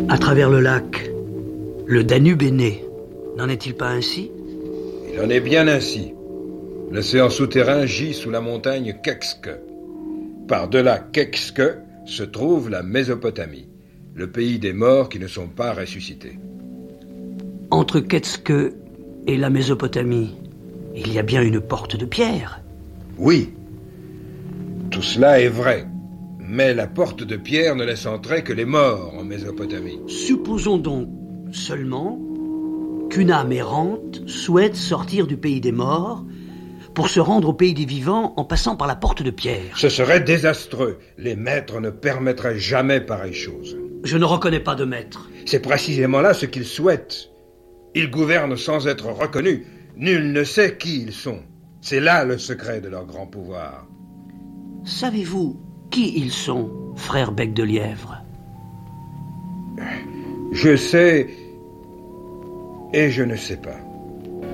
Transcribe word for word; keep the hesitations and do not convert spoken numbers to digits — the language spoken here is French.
À travers le lac, le Danube est né. N'en est-il pas ainsi? Il en est bien ainsi. L'océan souterrain gît sous la montagne Kekske. Par-delà Kekske se trouve la Mésopotamie, le pays des morts qui ne sont pas ressuscités. Entre Kekske et la Mésopotamie, il y a bien une porte de pierre. Oui, tout cela est vrai. Mais la porte de pierre ne laisse entrer que les morts en Mésopotamie. Supposons donc seulement qu'une âme errante souhaite sortir du pays des morts pour se rendre au pays des vivants en passant par la porte de pierre. Ce serait désastreux. Les maîtres ne permettraient jamais pareille chose. Je ne reconnais pas de maître. C'est précisément là ce qu'ils souhaitent. Ils gouvernent sans être reconnus. Nul ne sait qui ils sont. C'est là le secret de leur grand pouvoir. Savez-vous qui ils sont, frère Bec de Lièvre? Je sais et je ne sais pas.